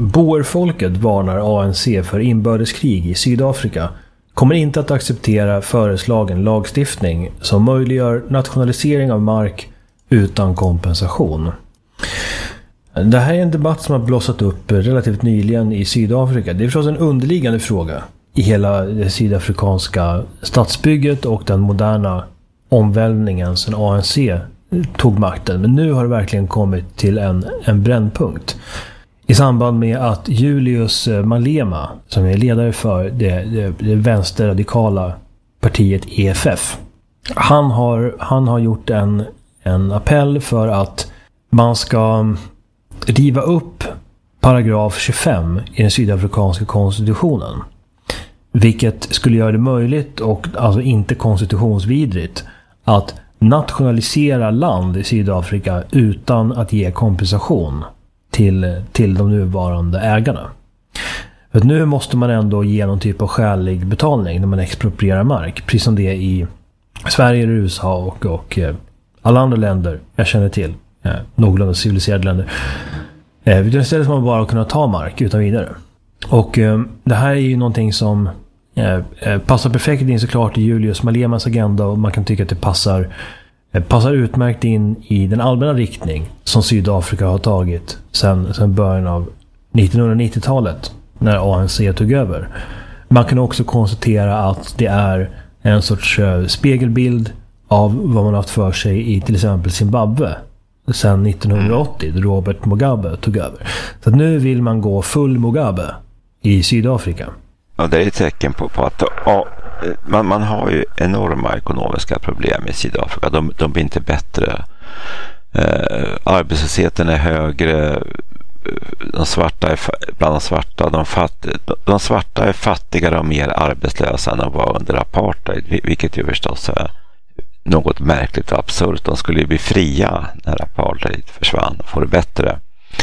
Boerfolket varnar ANC för inbördeskrig i Sydafrika. Kommer inte att acceptera föreslagen lagstiftning som möjliggör nationalisering av mark utan kompensation. Det här är en debatt som har blossat upp relativt nyligen i Sydafrika. Det är förstås en underliggande fråga i hela det sydafrikanska statsbygget och den moderna omvälvningen sedan ANC tog makten. Men nu har det verkligen kommit till en brännpunkt. I samband med att Julius Malema, som är ledare för det vänsterradikala partiet EFF, han har gjort en appell för att man ska riva upp paragraf 25 i den sydafrikanska konstitutionen. Vilket skulle göra det möjligt och alltså inte konstitutionsvidrigt att nationalisera land i Sydafrika utan att ge kompensation till de nuvarande ägarna. För att nu måste man ändå ge någon typ av skälig betalning när man exproprierar mark. Precis som det är i Sverige, USA och alla andra länder jag känner till. Någorlunda civiliserade länder. Istället ska man bara kunna ta mark utan vidare. Och det här är ju någonting som passar perfekt in såklart i Julius Malemas agenda, och man kan tycka att det passar utmärkt in i den allmänna riktning som Sydafrika har tagit sedan början av 1990-talet när ANC tog över. Man kan också konstatera att det är en sorts spegelbild av vad man haft för sig i till exempel Zimbabwe sedan 1980 då Robert Mugabe tog över. Så nu vill man gå full Mugabe i Sydafrika. Ja, det är ett tecken på att man har ju enorma ekonomiska problem i Sydafrika. De blir inte bättre. Arbetslösheten är högre. De svarta är fattigare och mer arbetslösa än de var under apartheid, vilket ju förstås är något märkligt och absurt. De skulle ju bli fria när apartheid försvann och få det bättre.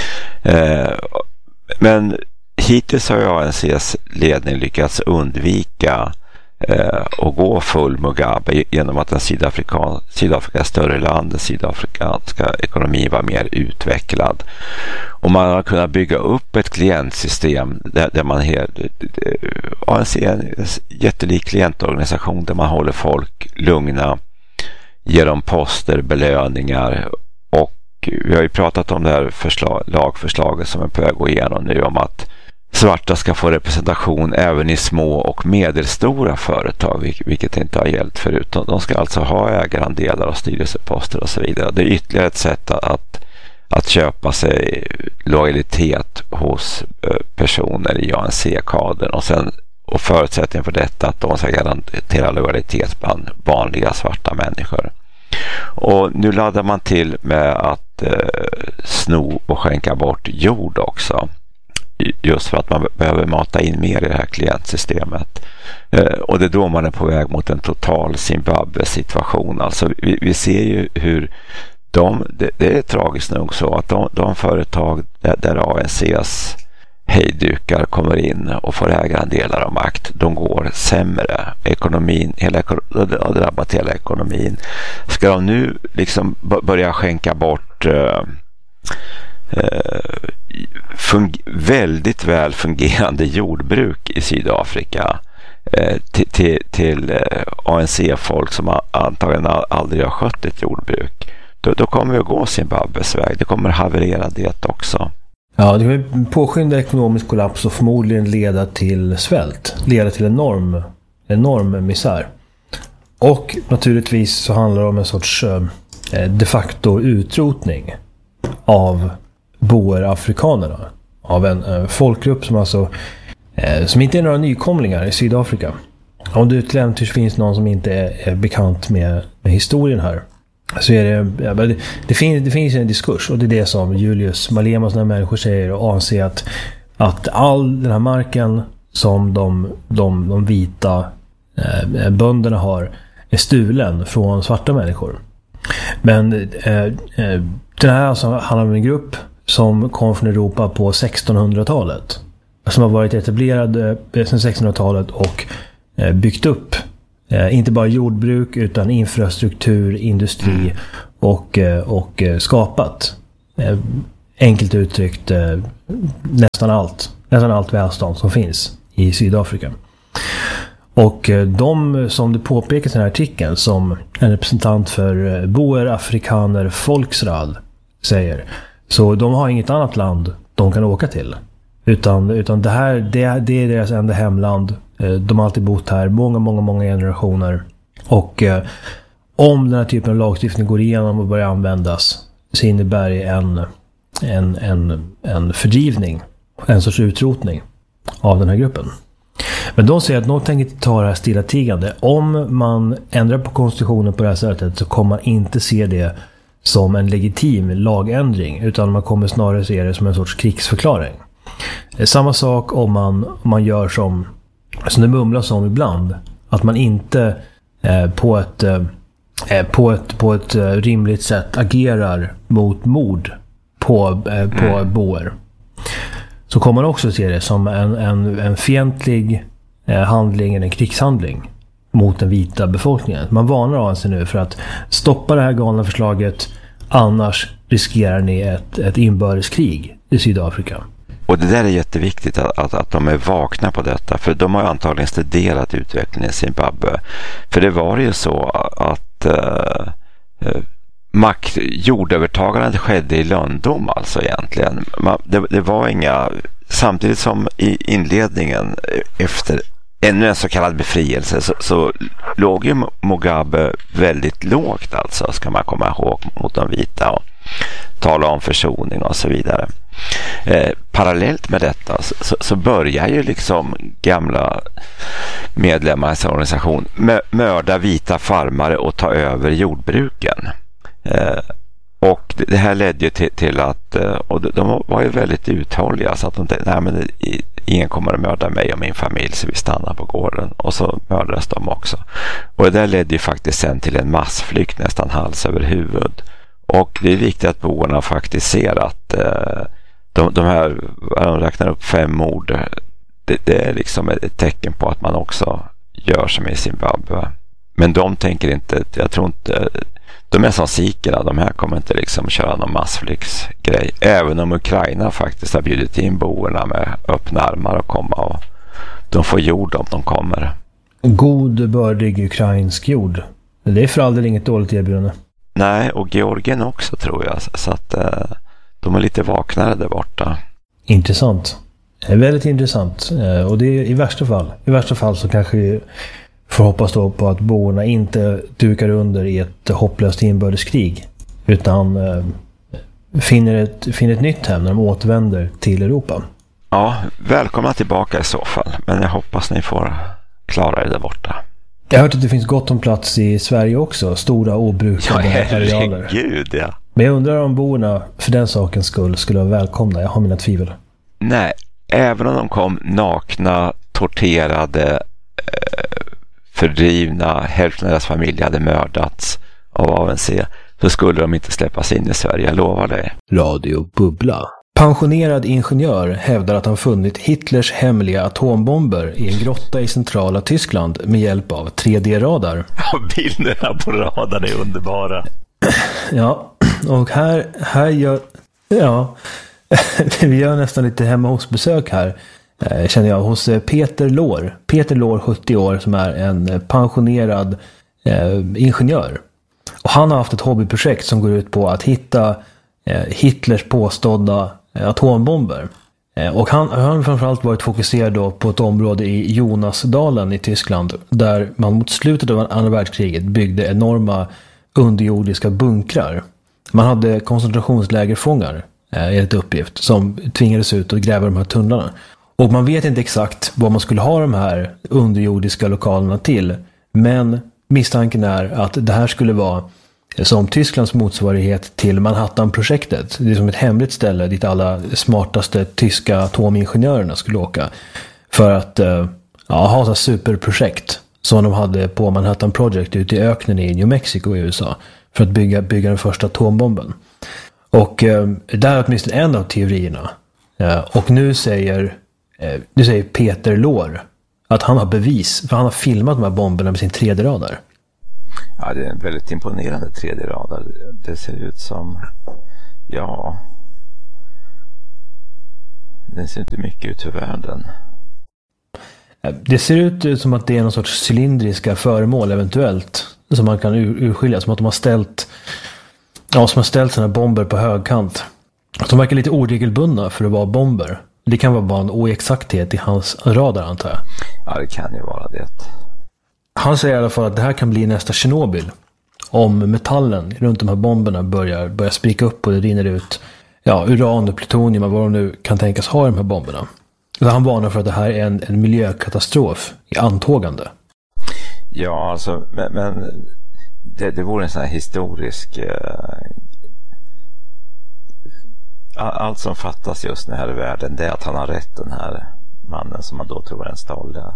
Men hittills har ANC:s ledning lyckats undvika att gå full Mugabe genom att Sydafrika är större land, den sydafrikanska ekonomin var mer utvecklad. Och man har kunnat bygga upp ett klientsystem där man ANC är en jättelik klientorganisation där man håller folk lugna, ger dem poster, belöningar, och vi har ju pratat om det här lagförslaget som är på väg att gå igenom nu om att svarta ska få representation även i små och medelstora företag, vilket inte har gällt förut. De ska alltså ha ägarandelar och styrelseposter och så vidare. Det är ytterligare ett sätt att köpa sig lojalitet hos personer i ANC-kadern, och förutsättningen för detta att de ska garantera lojalitet bland vanliga svarta människor. Och nu laddar man till med att sno och skänka bort jord också. Just för att man behöver mata in mer i det här klientsystemet. Och det är då man är på väg mot en total Zimbabwe-situation. Alltså vi ser ju hur det är tragiskt nog så att de företag där ANC:s hejdukar kommer in och får ägarandelar av makt, de går sämre. Ekonomin, det har drabbat hela ekonomin. Ska de nu liksom börja skänka bort väldigt väl fungerande jordbruk i Sydafrika till ANC-folk som antagligen aldrig har skött ett jordbruk, då kommer vi att gå Zimbabwes väg. Det kommer haverera det också. Ja, det kommer påskynda ekonomisk kollaps och förmodligen leda till svält, leda till enorm misär. Och naturligtvis så handlar det om en sorts de facto utrotning av boer-afrikanerna, av en folkgrupp som alltså som inte är några nykomlingar i Sydafrika. Om det utländigt finns någon som inte är bekant med historien här, så är det finns en diskurs, och det är det som Julius Malema och såna människor säger och anser att all den här marken som de vita bönderna har är stulen från svarta människor. Men det här alltså handlar om en grupp som kom från Europa på 1600-talet, som har varit etablerad sedan 1600-talet och byggt upp inte bara jordbruk utan infrastruktur, industri och skapat enkelt uttryckt nästan allt välstånd som finns i Sydafrika. Och de, som det påpekas i den här artikeln, som en representant för Boer Afrikaner Volksraad säger, så de har inget annat land de kan åka till. Utan det är deras enda hemland. De har alltid bott här många generationer. Och om den här typen av lagstiftning går igenom och börjar användas, så innebär det en fördrivning, en sorts utrotning av den här gruppen. Men de säger att de tänker inte ta det här stillatigande. Om man ändrar på konstitutionen på det här sättet, så kommer man inte se det som en legitim lagändring, utan man kommer snarare se det som en sorts krigsförklaring. Samma sak om man gör som det mumlas om ibland, att man inte på ett rimligt sätt agerar mot mord på boer. Så kommer man också se det som en fientlig handling eller en krigshandling mot den vita befolkningen. Man varnar ANC nu för att stoppa det här galna förslaget, annars riskerar ni ett inbördeskrig i Sydafrika. Och det där är jätteviktigt att de är vakna på detta, för de har antagligen studerat utvecklingen i Zimbabwe. För det var ju så att jordövertagandet skedde i lönndom alltså egentligen. Det var inga, samtidigt som i inledningen efter ännu en så kallad befrielse så låg ju Mugabe väldigt lågt, alltså ska man komma ihåg, mot de vita och tala om försoning och så vidare. Parallellt med detta så börjar ju liksom gamla medlemmar i en organisation mörda vita farmare och ta över jordbruken. Och det här ledde ju till att, och de var ju väldigt uthålliga, så att de tänkte, nej men ingen kommer att mörda mig och min familj, så vi stannar på gården. Och så mördades de också. Och det där ledde ju faktiskt sen till en massflykt nästan hals över huvud. Och det är viktigt att boerna faktiskt ser att de här, de räknar upp 5 mord, det är liksom ett tecken på att man också gör som i Zimbabwe. Men de tänker inte, jag tror inte, de är som sikerna, de här kommer inte liksom köra någon massflyktsgrej. Även om Ukraina faktiskt har bjudit in boerna med öppna armar att komma, och de får jord om de kommer. God, bördig ukrainsk jord. Det är för all del inget dåligt erbjudande. Nej, och Georgien också tror jag. Så att de är lite vaknare där borta. Intressant. Det är väldigt intressant. Och det är i värsta fall så kanske vi får hoppas då på att boerna inte dukar under i ett hopplöst inbördeskrig, utan finner ett nytt hem när de återvänder till Europa. Ja, välkomna tillbaka i så fall. Men jag hoppas ni får klara er där borta. Jag har hört att det finns gott om plats i Sverige också. Stora obrukade arealer. Herregud, ja. Men jag undrar om boerna för den sakens skull skulle vara välkomna. Jag har mina tvivel. Nej, även om de kom nakna, torterade, fördrivna, hälften av deras familj hade mördats av ANC, så skulle de inte släppas in i Sverige, jag lovar dig. Radio Bubbla. Pensionerad ingenjör hävdar att han funnit Hitlers hemliga atombomber i en grotta i centrala Tyskland med hjälp av 3D-radar. Bilderna på radarn är underbara. Ja, och här gör... Ja, vi gör nästan lite hemma hos besök här. Känner jag, hos Peter Lår. Peter Lår, 70 år, som är en pensionerad ingenjör. Och han har haft ett hobbyprojekt som går ut på att hitta Hitlers påstådda atombomber. Och han har framförallt varit fokuserad då på ett område i Jonasdalen i Tyskland, där man mot slutet av andra världskriget byggde enorma underjordiska bunkrar. Man hade koncentrationslägerfångar, enligt uppgift, som tvingades ut och gräva de här tunnlarna. Och man vet inte exakt vad man skulle ha de här underjordiska lokalerna till, men misstanken är att det här skulle vara som Tysklands motsvarighet till Manhattan-projektet. Det är som ett hemligt ställe dit alla smartaste tyska atomingenjörerna skulle åka för att ha så superprojekt som de hade på Manhattan Project ute i öknen i New Mexico i USA för att bygga den första atombomben. Och det är åtminstone en av teorierna. Och nu säger Peter Lår att han har bevis, för han har filmat de här bomberna med sin 3D-radar. Ja, det är en väldigt imponerande 3D-radar. Det ser ut som, ja, Det ser inte mycket ut för världen. Det ser ut som att det är någon sorts cylindriska föremål eventuellt. Som man kan urskilja. Som att de har ställt sina bomber på högkant. De verkar lite oregelbundna för att vara bomber. Det kan vara bara en oexakthet i hans radar, antar jag. Ja, det kan ju vara det. Han säger i alla fall att det här kan bli nästa Tjernobyl. Om metallen runt de här bomberna börjar spricka upp och det rinner ut uran och plutonium och vad de nu kan tänkas ha i de här bomberna. Så han varnar för att det här är en miljökatastrof i antågande. Ja, alltså, men det vore en sån här historisk... Allt som fattas just nu här i världen, det är att han har rätt, den här mannen som man då tror är en stolja.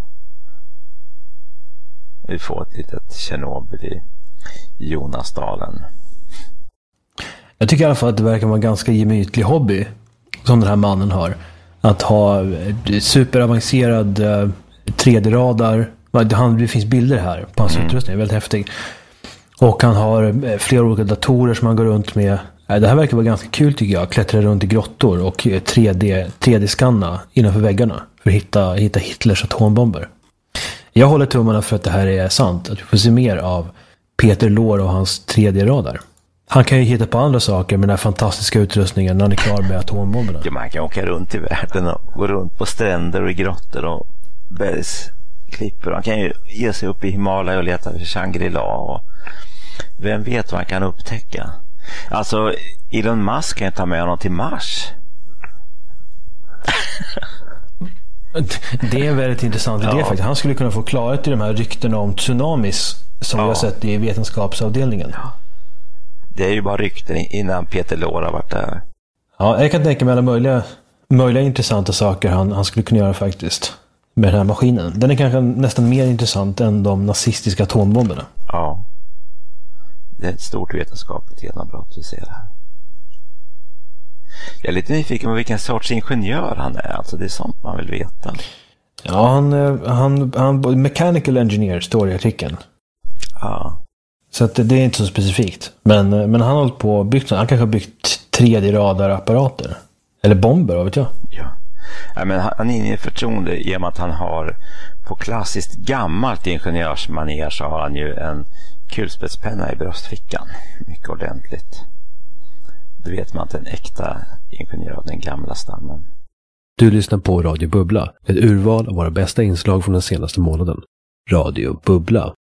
Vi får ett litet Tjernobyl i Jonasdalen. Jag tycker i alla fall att det verkar vara en ganska gemytlig hobby som den här mannen har. Att ha superavancerad 3D-radar. Det finns bilder här på hans utrustning, det är väldigt häftig. Och han har flera olika datorer som han går runt med. Det här verkar vara ganska kul tycker jag. Klättra runt i grottor och 3D-skanna innanför väggarna för att hitta Hitlers atombomber. Jag håller tummarna för att det här är sant. Att vi får se mer av Peter Lorre och hans 3D-radar. Han kan ju hitta på andra saker med den här fantastiska utrustningen när han är klar med atombomberna. Ja, man kan åka runt i världen och gå runt på stränder och i grottor och bergsklippor. Han kan ju ge sig upp i Himalaya och leta efter Shangri-La. Och vem vet vad han kan upptäcka. Alltså, Elon Musk kan ta med honom till Mars. Det är en väldigt intressant idé faktiskt. Han skulle kunna få klarhet i de här ryktena om tsunamis som vi har sett i vetenskapsavdelningen. Ja. Det är ju bara rykten innan Peter Lorre har varit där. Ja, jag kan tänka mig alla möjliga intressanta saker han skulle kunna göra faktiskt med den här maskinen. Den är kanske nästan mer intressant än de nazistiska atombomberna. Ja. Det är ett stort vetenskapligt genombrott vi ser här. Jag är lite nyfiken på vilken sorts ingenjör han är. Alltså det är sånt man vill veta. Ja, han mechanical engineer står i artikeln. Ja. Så att det är inte så specifikt. Men han har hållit på och byggt, han kanske har byggt 3D-radarapparater. Eller bomber, vet jag. Ja. Men han är inne i förtroende i och med att han har på klassiskt gammalt ingenjörsmanér så har han ju en kulspetspenna i bröstfickan. Mycket ordentligt. Då vet man att en äkta ingenjör av den gamla stammen. Du lyssnar på Radio Bubbla. Ett urval av våra bästa inslag från den senaste månaden. Radio Bubbla.